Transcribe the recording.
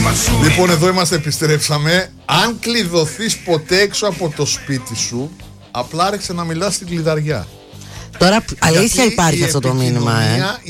Λοιπόν, εδώ είμαστε, επιστρέψαμε. Αν κλειδωθείς ποτέ έξω από το σπίτι σου, απλά άρχισε να μιλάς στην κλειδαριά. Τώρα αλήθεια υπάρχει αυτό το μήνυμα,